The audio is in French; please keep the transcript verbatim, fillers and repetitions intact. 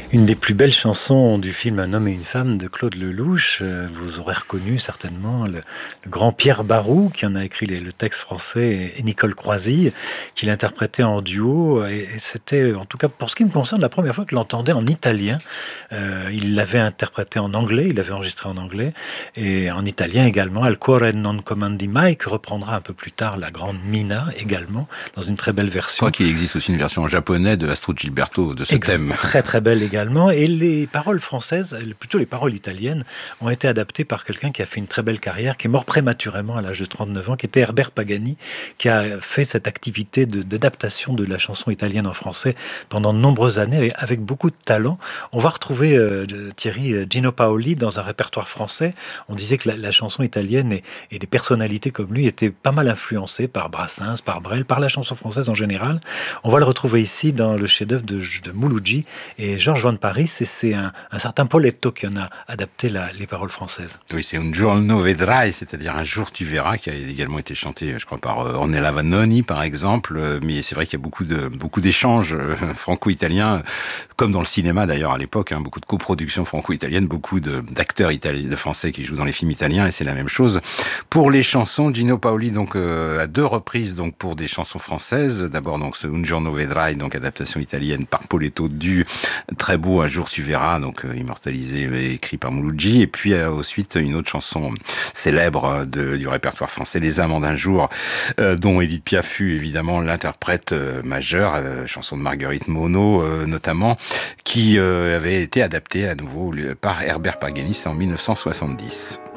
Une des plus belles chansons du film Un homme et une femme de Claude Lelouch. Euh, Vous aurez reconnu certainement le, le grand Pierre Barou qui en a écrit les- le texte français et Nicole Croisille qui l'interprétait en duo. Et, et c'était, en tout cas pour ce qui me concerne, la première fois que je l'entendais en italien. Euh, il l'avait interprété en anglais, il l'avait enregistré en anglais et en italien également. Al cuore non comandi mai, que reprendra un peu plus tard la grande Mina également dans une très belle Je version. crois qu'il existe aussi une version en japonais de Astrud Gilberto de ce Ex- thème. Très très belle également. Et les paroles françaises, plutôt les paroles italiennes, ont été adaptées par quelqu'un qui a fait une très belle carrière, qui est mort prématurément à l'âge de trente-neuf ans, qui était Herbert Pagani, qui a fait cette activité de- d'adaptation de la chanson italienne en français pendant de nombreuses années et avec beaucoup de talent. On va retrouver euh, Thierry euh, Gino Paoli dans un répertoire français. On disait que la, la chanson italienne et, et des personnalités comme lui étaient pas mal influencées par Brassens, par Brel, par la chanson française en général. On va le retrouver ici dans le chef-d'œuvre de, de Mouloudji et Georges Van Paris, et c'est un, un certain Poletto qui en a adapté la- les paroles françaises. Oui, c'est Un giorno vedrai, c'est-à-dire Un jour tu verras, qui a également été chanté, je crois, par euh, Ornella Vanoni, par exemple. Euh, Mais c'est vrai qu'il y a beaucoup de beaucoup d'échanges euh, franco-italiens, comme dans le cinéma d'ailleurs à l'époque, hein, beaucoup de coproductions franco-italiennes, beaucoup de, d'acteurs italiens, de français qui jouent dans les films italiens, et c'est la même chose pour les chansons. Gino Paoli, donc euh, à deux reprises, donc pour des chansons françaises. D'abord donc ce Un giorno vedrai, donc adaptation italienne par Poletto du très beau Un jour tu verras, donc euh, immortalisé et écrit par Mouloudji, et puis euh, ensuite une autre chanson célèbre de, du répertoire français, Les Amants d'un jour, euh, dont Édith Piaf fut évidemment l'interprète euh, majeure, euh, chanson de Marguerite Monod euh, notamment, qui euh, avait été adaptée à nouveau par Herbert Pagani en mille neuf cent soixante-dix.